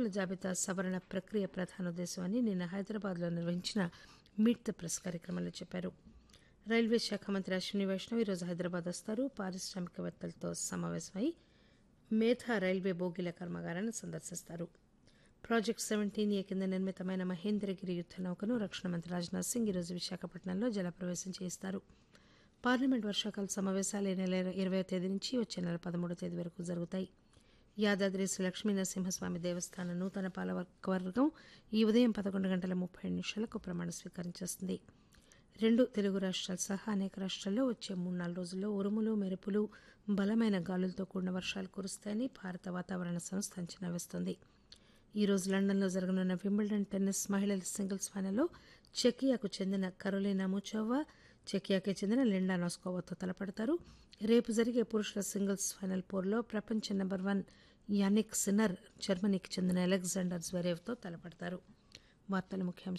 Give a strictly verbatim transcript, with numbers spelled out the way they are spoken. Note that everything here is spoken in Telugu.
ఓటర్ల జాబితా సవరణ ప్రక్రియ ప్రధాన ఉద్దేశమని నిన్న హైదరాబాద్లో నిర్వహించిన మీట్ ద ప్రెస్ కార్యక్రమంలో చెప్పారు. రైల్వే శాఖ మంత్రి అశ్విని వైష్ణవ్ ఈరోజు హైదరాబాద్ వస్తారు. పారిశ్రామికవేత్తలతో సమావేశమై మేధా రైల్వే బోగీల కర్మాగారాన్ని సందర్శిస్తారు. ప్రాజెక్ట్ సెవెంటీన్ ఏ కింద నిర్మితమైన మహేంద్రగిరి యుద్ద నౌకను రక్షణ మంత్రి రాజ్నాథ్ సింగ్ ఈరోజు విశాఖపట్నంలో జలప్రవేశం చేయిస్తారు. పార్లమెంట్ వర్షాకాల సమావేశాలు ఈ నెల ఇరవై తేదీ నుంచి వచ్చే నెల పదమూడో తేదీ వరకు జరుగుతాయి. యాదాద్రి శ్రీ లక్ష్మీనరసింహస్వామి దేవస్థాన నూతన పాలకవర్గం ఈ ఉదయం పదకొండు గంటల ముప్పై ఐదు నిమిషాలకు ప్రమాణ స్వీకారం చేస్తుంది. రెండు తెలుగు రాష్ట్రాలు సహా అనేక రాష్ట్రాల్లో వచ్చే మూడు నాలుగు రోజుల్లో ఉరుములు మెరుపులు బలమైన గాలులతో కూడిన వర్షాలు కురుస్తాయని భారత వాతావరణ సంస్థ అంచనా వేస్తోంది. ఈ రోజు లండన్లో జరగనున్న వింబుల్డన్ టెన్నిస్ మహిళల సింగిల్స్ ఫైనల్లో చెకియాకు చెందిన కరోలినా ముచోవా చెకియాకి చెందిన లిండా నాస్కోవాతో తలపడతారు. రేపు జరిగే పురుషుల సింగిల్స్ ఫైనల్ పోరులో ప్రపంచ నెంబర్ వన్ యానిక్ సిన్నర్ జర్మనీకి చెందిన అలెగ్జాండర్ జ్వరేవ్తో తలపడతారు. వార్తల ముఖ్యాంశాలు